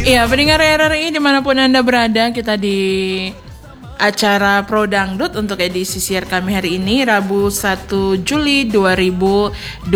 Iya, pendengar RRI dimanapun Anda berada, kita di acara Pro Dangdut untuk edisi siar kami hari ini, Rabu 1 Juli 2026.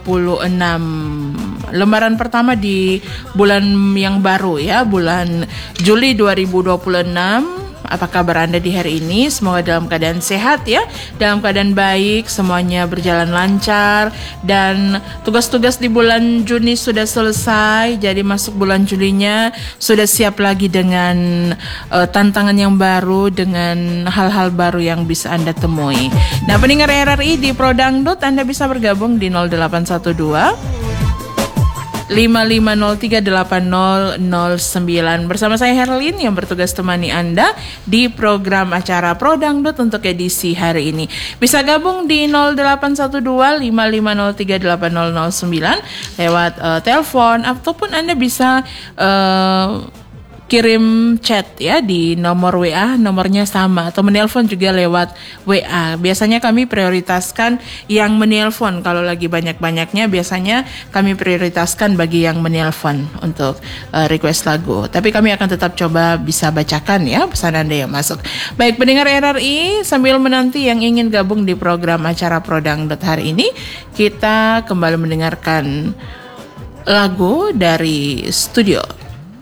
Lembaran pertama di bulan yang baru ya, bulan Juli 2026. Apa kabar Anda di hari ini? Semoga dalam keadaan sehat ya, dalam keadaan baik, semuanya berjalan lancar. Dan tugas-tugas di bulan Juni sudah selesai, jadi masuk bulan Julinya sudah siap lagi dengan tantangan yang baru, dengan hal-hal baru yang bisa Anda temui. Nah, pendengar RRI di Pro Dangdut, Anda bisa bergabung di 0812 55038009 bersama saya Herlin yang bertugas temani Anda di program acara Pro Dangdut untuk edisi hari ini. Bisa gabung di 081255038009 lewat telepon, ataupun Anda bisa kirim chat ya di nomor WA, nomornya sama, atau menelpon juga lewat WA. Biasanya kami prioritaskan yang menelpon, kalau lagi banyak-banyaknya biasanya kami prioritaskan bagi yang menelpon untuk request lagu. Tapi kami akan tetap coba bisa bacakan ya pesan Anda yang masuk. Baik, pendengar RRI, sambil menanti yang ingin gabung di program acara Pro Dangdut hari ini, kita kembali mendengarkan lagu dari studio.